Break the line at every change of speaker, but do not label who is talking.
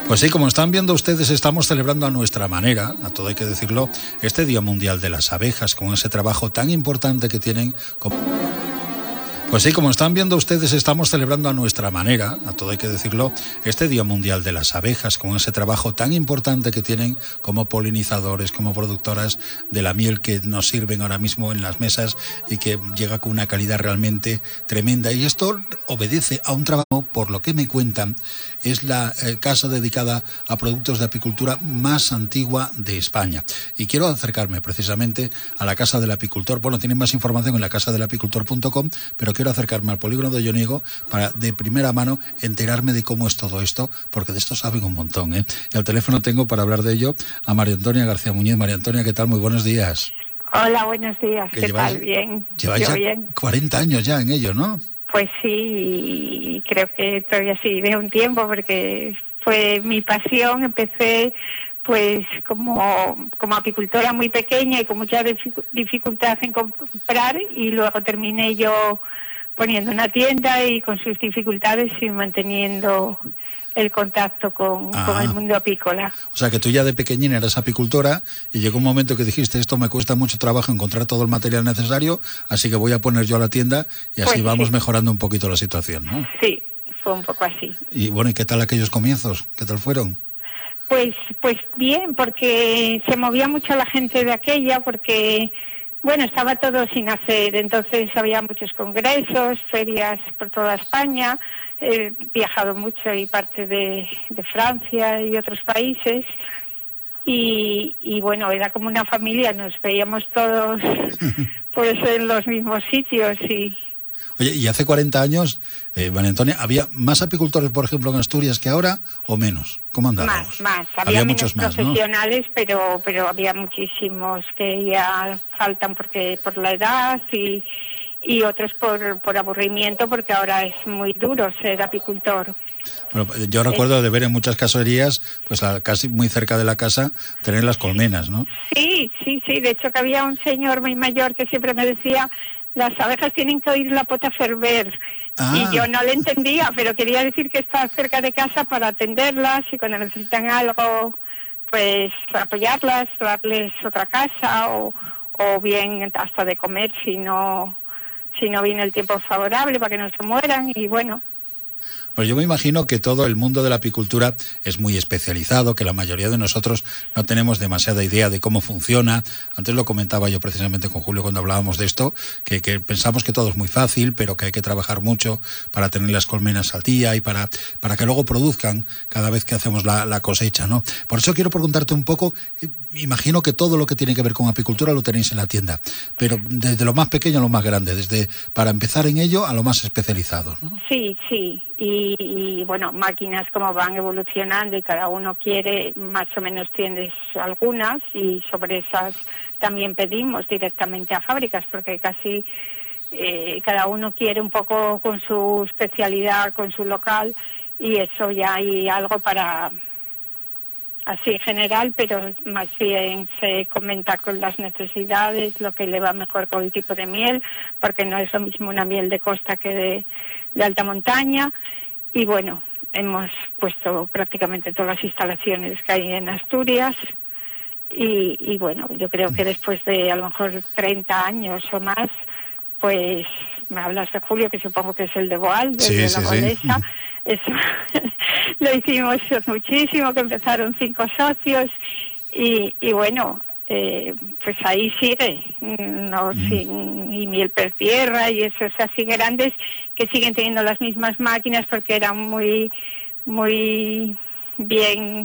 Pues sí, como están viendo ustedes, estamos celebrando a nuestra manera, a todo hay que decirlo, este Día Mundial de las Abejas, con ese trabajo tan importante que tienen como... Pues sí, como están viendo ustedes, estamos celebrando a nuestra manera, a todo hay que decirlo, este Día Mundial de las Abejas, con ese trabajo tan importante que tienen como polinizadores, como productoras de la miel que nos sirven ahora mismo en las mesas y que llega con una calidad realmente tremenda. Y esto obedece a un trabajo, por lo que me cuentan, es la casa dedicada a productos de apicultura más antigua de España. Y quiero acercarme precisamente a la Casa del Apicultor. Bueno, tienen más información en lacasadelapicultor.com, pero quiero acercarme al polígono de Olloniego para de primera mano enterarme de cómo es todo esto, porque de esto saben un montón, ¿eh? Y al teléfono tengo para hablar de ello a María Antonia García Muñiz. María Antonia, ¿qué tal? Muy buenos días.
Hola, buenos días. ¿Qué tal? Bien.
Lleváis ya
bien.
40 años ya en ello, ¿no?
Pues sí, y creo que todavía seguiré un tiempo porque fue mi pasión. Empecé pues como apicultora muy pequeña y con mucha dificultad en comprar, y luego terminé yo poniendo una tienda y con sus dificultades y manteniendo el contacto con el mundo apícola.
O sea, que tú ya de pequeñina eras apicultora y llegó un momento que dijiste, esto me cuesta mucho trabajo encontrar todo el material necesario, así que voy a poner yo a la tienda y así pues vamos mejorando un poquito la situación, ¿no?
Sí, fue un poco así.
Y bueno, ¿y qué tal aquellos comienzos? ¿Qué tal fueron?
Pues bien, porque se movía mucho la gente de aquella, porque bueno, estaba todo sin hacer, entonces había muchos congresos, ferias por toda España, he viajado mucho y parte de Francia y otros países, y bueno, era como una familia, nos veíamos todos pues en los mismos sitios. Y
oye, ¿y hace 40 años, María Antonia, había más apicultores, por ejemplo, en Asturias que ahora o menos? ¿Cómo andábamos?
Más. Había
muchos
menos
más,
profesionales, ¿no? pero había muchísimos que ya faltan porque por la edad y otros por aburrimiento, porque ahora es muy duro ser apicultor.
Bueno, yo recuerdo de ver en muchas caserías, pues casi muy cerca de la casa, tener las colmenas, ¿no?
Sí. De hecho, que había un señor muy mayor que siempre me decía, las abejas tienen que oír la pota ferver. Y yo no le entendía, pero quería decir que está cerca de casa para atenderlas y cuando necesitan algo, pues apoyarlas, darles otra casa o bien hasta de comer si no viene el tiempo favorable para que no se mueran. Y bueno.
Pues yo me imagino que todo el mundo de la apicultura es muy especializado, que la mayoría de nosotros no tenemos demasiada idea de cómo funciona. Antes lo comentaba yo precisamente con Julio cuando hablábamos de esto, que pensamos que todo es muy fácil, pero que hay que trabajar mucho para tener las colmenas al día y para que luego produzcan cada vez que hacemos la cosecha, ¿no? Por eso quiero preguntarte un poco, imagino que todo lo que tiene que ver con apicultura lo tenéis en la tienda, pero desde lo más pequeño a lo más grande, desde para empezar en ello a lo más especializado, ¿no?
Sí. Y bueno, máquinas como van evolucionando y cada uno quiere, más o menos tienes algunas y sobre esas también pedimos directamente a fábricas porque casi cada uno quiere un poco con su especialidad, con su local, y eso ya hay algo para así general, pero más bien se comenta con las necesidades, lo que le va mejor con el tipo de miel, porque no es lo mismo una miel de costa que de alta montaña. Y bueno, hemos puesto prácticamente todas las instalaciones que hay en Asturias y bueno, yo creo que después de a lo mejor 30 años o más, pues me hablas de Julio, que supongo que es el de Boal, de la Bolesa. Eso lo hicimos muchísimo, que empezaron 5 socios y bueno, pues ahí sigue, y miel per tierra y esos así grandes que siguen teniendo las mismas máquinas porque eran muy bien